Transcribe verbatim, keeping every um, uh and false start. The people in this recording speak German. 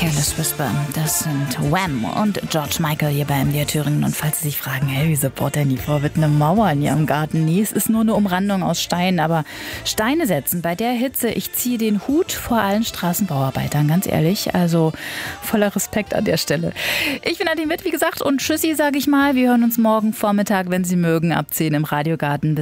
Careless Whisper, das sind Wham und George Michael hier bei M D R Thüringen. Und falls Sie sich fragen, hey, wieso baut denn die Frau mit einer Mauer in ihrem Garten? Nee, es ist nur eine Umrandung aus Steinen, aber Steine setzen bei der Hitze, ich ziehe den Hut vor allen Straßenbauarbeitern, ganz ehrlich, also voller Respekt an der Stelle. Ich bin Nadine Witt, wie gesagt, und tschüssi, sage ich mal, wir hören uns morgen Vormittag, wenn Sie mögen, ab zehn im Radiogarten.